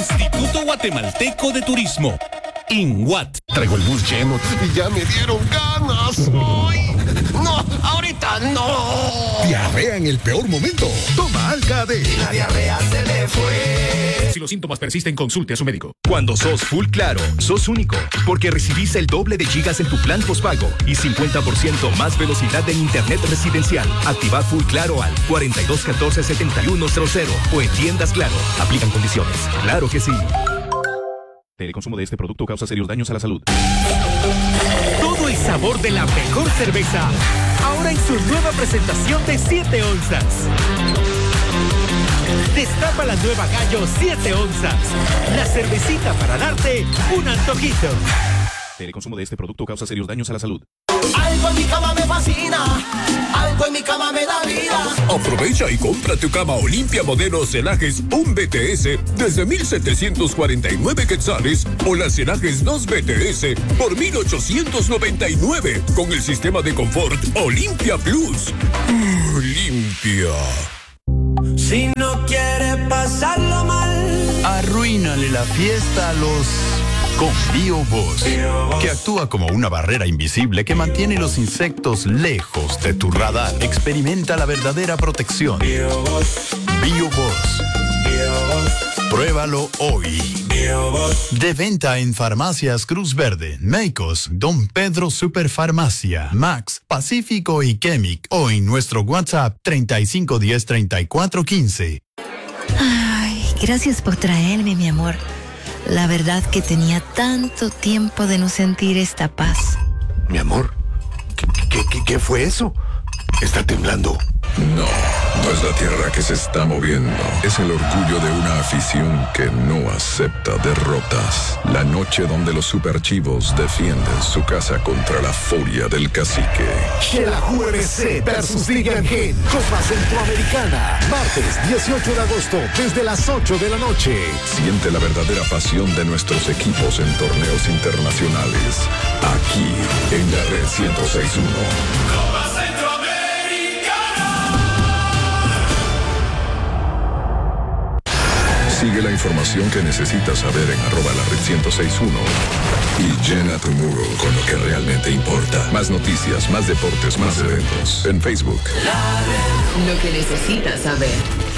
Instituto Guatemalteco de Turismo. INGUAT. Traigo el bus lleno y ya me dieron ganas. ¡Ay! ¡No! ¡Ahorita no! Diarrea en el peor momento. Toma Alka-D. La diarrea se le fue. Si los síntomas persisten, consulte a su médico. Cuando sos Full Claro, sos único, porque recibís el doble de gigas en tu plan postpago y 50% más velocidad en internet residencial. Activa Full Claro al 4214-7100 o en tiendas Claro. Aplican condiciones. Claro que sí. El consumo de este producto causa serios daños a la salud. Todo el sabor de la mejor cerveza, ahora en su nueva presentación de 7 onzas. Destapa la nueva Gallo 7 onzas. La cervecita para darte un antojito. El consumo de este producto causa serios daños a la salud. Algo en mi cama me fascina. Algo en mi cama me da vida. Aprovecha y compra tu cama Olimpia Modelo Celajes 1 BTS desde 1,749 quetzales o las Celajes 2 BTS por 1,899 con el sistema de confort Olimpia Plus. Limpia. Si no quiere pasarlo mal, Arruínale la fiesta a los... Con BioBoss, que actúa como una barrera invisible que mantiene los insectos lejos de tu radar. Experimenta la verdadera protección. BioBoss. Pruébalo hoy. De venta en farmacias Cruz Verde, Meicos, Don Pedro Superfarmacia, Max, Pacífico y Chemic o en nuestro WhatsApp 3510-3415. Ay, gracias por traerme, mi amor. La verdad que tenía tanto tiempo de no sentir esta paz. Mi amor, ¿qué fue eso? Está temblando. No es la tierra que se está moviendo. Es el orgullo de una afición que no acepta derrotas. La noche donde los superchivos defienden su casa contra la furia del cacique. Xelajú FC versus Liga Gen, Copa Centroamericana. Martes 18 de agosto, desde las 8 de la noche. Siente la verdadera pasión de nuestros equipos en torneos internacionales. Aquí, en la Red 106.1. Sigue la información que necesitas saber en @lared1061 y llena tu muro con lo que realmente importa. Más noticias, más deportes, más eventos. En Facebook. Lo que necesitas saber.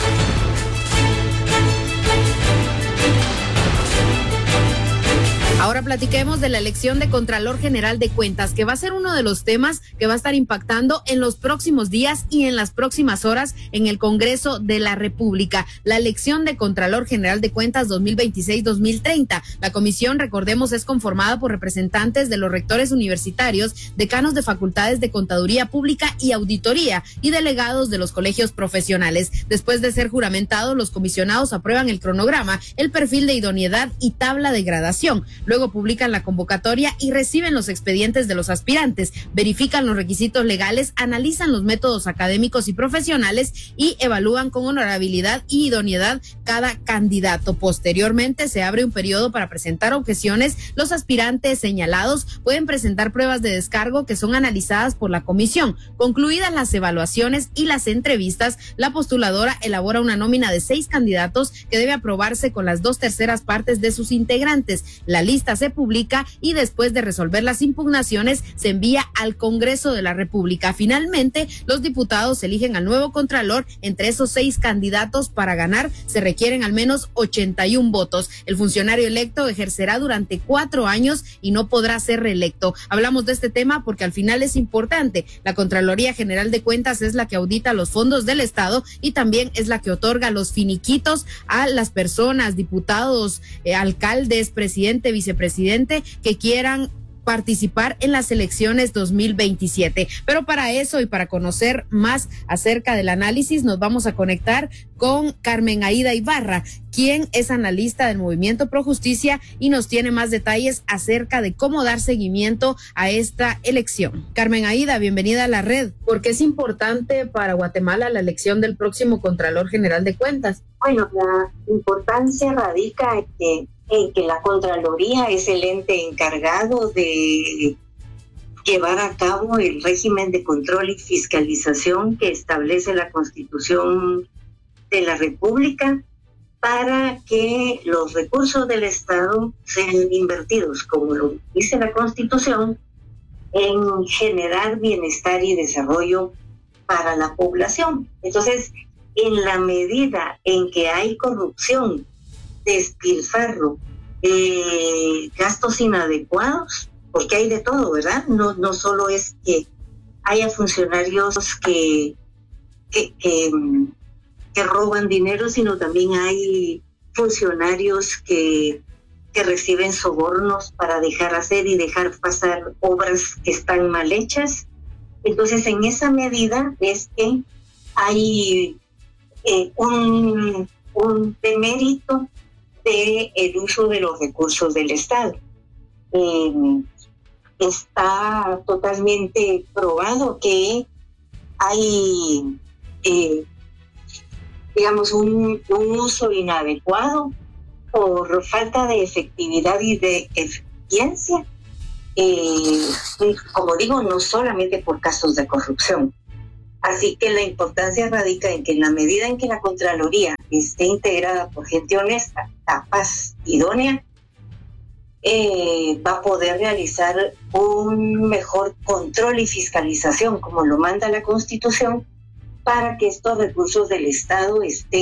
Ahora platiquemos de la elección de Contralor General de Cuentas, que va a ser uno de los temas que va a estar impactando en los próximos días y en las próximas horas en el Congreso de la República. La elección de Contralor General de Cuentas 2026-2030. La comisión, recordemos, es conformada por representantes de los rectores universitarios, decanos de facultades de Contaduría Pública y Auditoría y delegados de los colegios profesionales. Después de ser juramentados, los comisionados aprueban el cronograma, el perfil de idoneidad y tabla de gradación. Luego publican la convocatoria y reciben los expedientes de los aspirantes, verifican los requisitos legales, analizan los métodos académicos y profesionales y evalúan con honorabilidad y idoneidad cada candidato. Posteriormente se abre un periodo para presentar objeciones. Los aspirantes señalados pueden presentar pruebas de descargo que son analizadas por la comisión. Concluidas las evaluaciones y las entrevistas, la postuladora elabora una nómina de 6 candidatos que debe aprobarse con las 2/3 partes de sus integrantes. La lista se publica y después de resolver las impugnaciones se envía al Congreso de la República. Finalmente, los diputados eligen al nuevo Contralor. Entre esos 6 candidatos, para ganar se requieren al menos 81 votos. El funcionario electo ejercerá durante 4 años y no podrá ser reelecto. Hablamos de este tema porque al final es importante. La Contraloría General de Cuentas es la que audita los fondos del Estado y también es la que otorga los finiquitos a las personas, diputados, alcaldes, presidente, vicepresidente, que quieran participar en las elecciones 2027. Pero para eso y para conocer más acerca del análisis, nos vamos a conectar con Carmen Aida Ibarra, quien es analista del Movimiento Pro Justicia y nos tiene más detalles acerca de cómo dar seguimiento a esta elección. Carmen Aida, bienvenida a la red. ¿Por qué es importante para Guatemala la elección del próximo Contralor General de Cuentas? Bueno, la importancia radica en que la Contraloría es el ente encargado de llevar a cabo el régimen de control y fiscalización que establece la Constitución de la República para que los recursos del Estado sean invertidos, como lo dice la Constitución, en generar bienestar y desarrollo para la población. Entonces, en la medida en que hay corrupción, despilfarro, gastos inadecuados, porque hay de todo, ¿verdad? No solo es que haya funcionarios que roban dinero, sino también hay funcionarios que reciben sobornos para dejar hacer y dejar pasar obras que están mal hechas. Entonces, en esa medida es que hay un demérito del uso de los recursos del Estado. Está totalmente probado que hay, digamos, un uso inadecuado por falta de efectividad y de eficiencia, como digo, no solamente por casos de corrupción. Así que la importancia radica en que en la medida en que la Contraloría esté integrada por gente honesta, capaz, idónea, va a poder realizar un mejor control y fiscalización, como lo manda la Constitución, para que estos recursos del Estado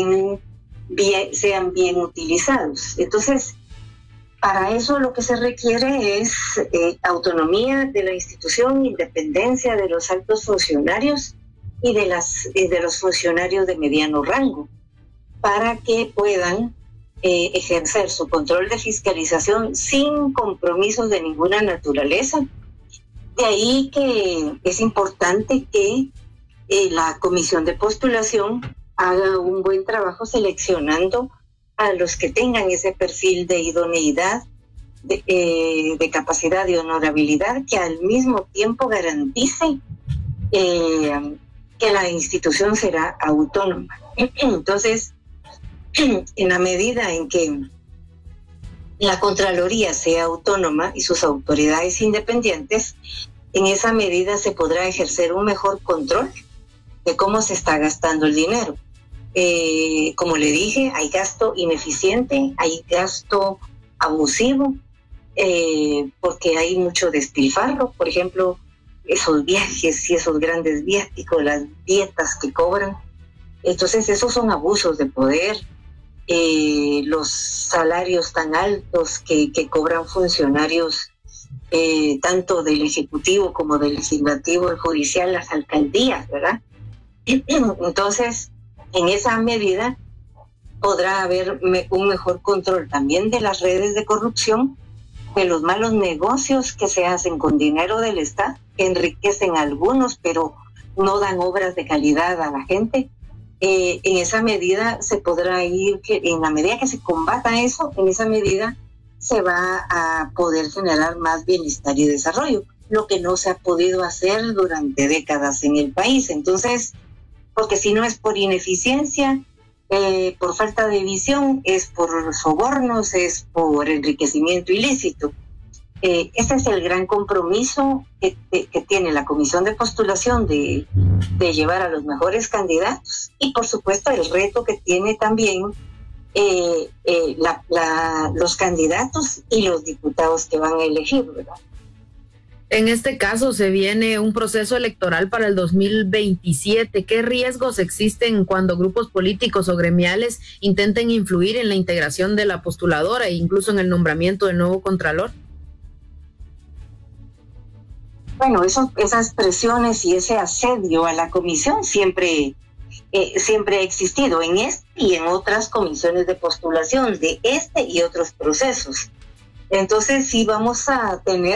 sean bien utilizados. Entonces, para eso lo que se requiere es autonomía de la institución, independencia de los altos funcionarios y de los funcionarios de mediano rango, para que puedan ejercer su control de fiscalización sin compromisos de ninguna naturaleza. De ahí que es importante que la comisión de postulación haga un buen trabajo seleccionando a los que tengan ese perfil de idoneidad, de capacidad y honorabilidad, que al mismo tiempo garantice que la institución será autónoma. Entonces, en la medida en que la Contraloría sea autónoma y sus autoridades independientes, en esa medida se podrá ejercer un mejor control de cómo se está gastando el dinero. Como le dije, hay gasto ineficiente, hay gasto abusivo, porque hay mucho despilfarro. Por ejemplo, esos viajes y esos grandes viáticos, las dietas que cobran. Entonces, esos son abusos de poder. Los salarios tan altos que cobran funcionarios, tanto del Ejecutivo como del Legislativo, el Judicial, las alcaldías, ¿verdad? Entonces, en esa medida podrá haber un mejor control también de las redes de corrupción, de los malos negocios que se hacen con dinero del Estado, que enriquecen a algunos, pero no dan obras de calidad a la gente. En esa medida se podrá ir, en la medida que se combata eso, en esa medida se va a poder generar más bienestar y desarrollo, lo que no se ha podido hacer durante décadas en el país. Entonces, porque si no es por ineficiencia, por falta de visión, es por sobornos, es por enriquecimiento ilícito. Ese es el gran compromiso que tiene la Comisión de Postulación de llevar a los mejores candidatos, y por supuesto el reto que tiene también los candidatos y los diputados que van a elegir, ¿verdad? En este caso se viene un proceso electoral para el 2027. ¿Qué riesgos existen cuando grupos políticos o gremiales intenten influir en la integración de la postuladora e incluso en el nombramiento del nuevo contralor? Bueno, esas presiones y ese asedio a la comisión siempre ha existido en este y en otras comisiones de postulación de este y otros procesos. Entonces sí vamos a tener,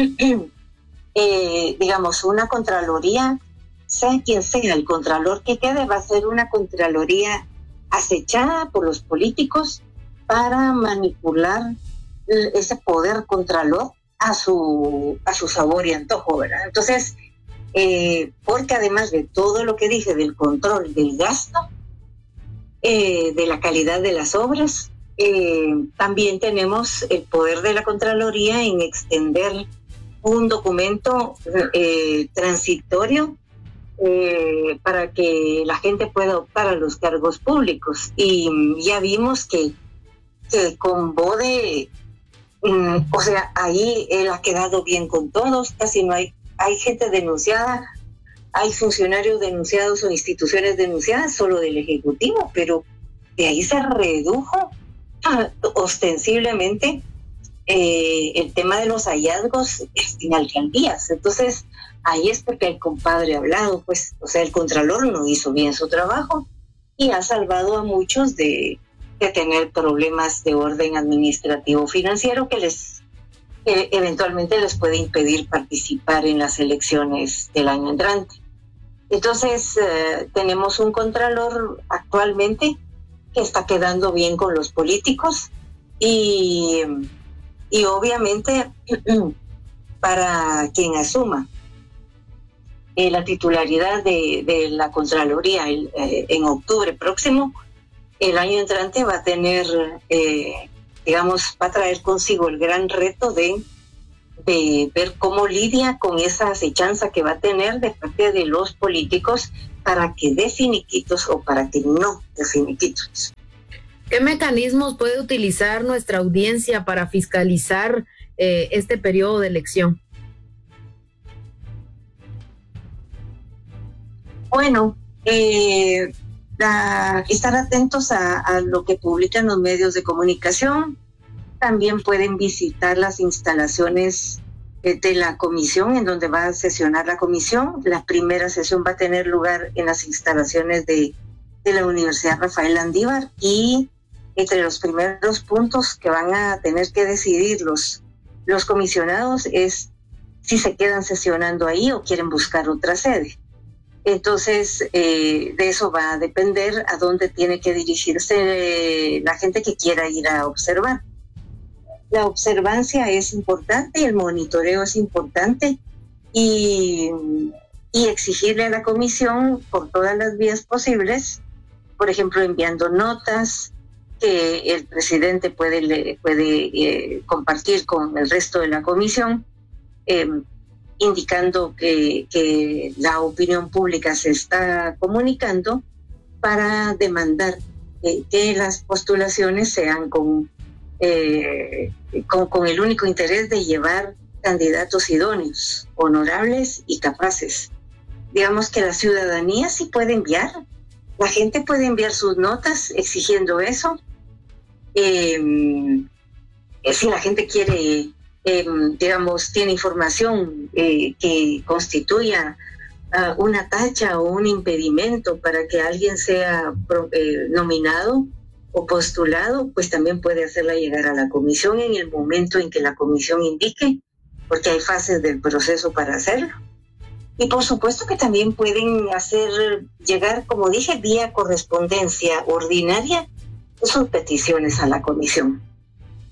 digamos, una contraloría, sea quien sea el contralor que quede, va a ser una contraloría acechada por los políticos para manipular ese poder contralor a su sabor y antojo, ¿verdad? Entonces, porque además de todo lo que dije del control del gasto, de la calidad de las obras, también tenemos el poder de la Contraloría en extender un documento transitorio para que la gente pueda optar a los cargos públicos. Y ya vimos que con Bode, o sea, ahí él ha quedado bien con todos, casi no hay gente denunciada, hay funcionarios denunciados o instituciones denunciadas solo del Ejecutivo, pero de ahí se redujo ostensiblemente el tema de los hallazgos en alcaldías. Entonces, ahí es porque el compadre ha hablado, pues, o sea, el Contralor no hizo bien su trabajo y ha salvado a muchos de tener problemas de orden administrativo financiero que eventualmente les puede impedir participar en las elecciones del año entrante. Entonces, tenemos un Contralor actualmente que está quedando bien con los políticos y obviamente para quien asuma la titularidad de la Contraloría en octubre próximo, el año entrante va a tener, va a traer consigo el gran reto de ver cómo lidia con esa acechanza que va a tener de parte de los políticos para que dé finiquitos o para que no dé finiquitos. ¿Qué mecanismos puede utilizar nuestra audiencia para fiscalizar este periodo de elección? Bueno, estar atentos a lo que publican los medios de comunicación. También pueden visitar las instalaciones de la comisión, en donde va a sesionar la comisión. La primera sesión va a tener lugar en las instalaciones de la Universidad Rafael Landívar, y entre los primeros puntos que van a tener que decidir los comisionados es si se quedan sesionando ahí o quieren buscar otra sede. Entonces, de eso va a depender a dónde tiene que dirigirse la gente que quiera ir a observar. La observancia es importante, el monitoreo es importante, y exigirle a la comisión por todas las vías posibles, por ejemplo, enviando notas que el presidente puede compartir con el resto de la comisión, indicando que la opinión pública se está comunicando para demandar que las postulaciones sean con el único interés de llevar candidatos idóneos, honorables y capaces. Digamos que la ciudadanía sí puede enviar, la gente puede enviar sus notas exigiendo eso. Si la gente quiere, tiene información que constituya una tacha o un impedimento para que alguien sea nominado o postulado, pues también puede hacerla llegar a la comisión en el momento en que la comisión indique, porque hay fases del proceso para hacerlo. Y por supuesto que también pueden hacer llegar, como dije, vía correspondencia ordinaria sus peticiones a la comisión.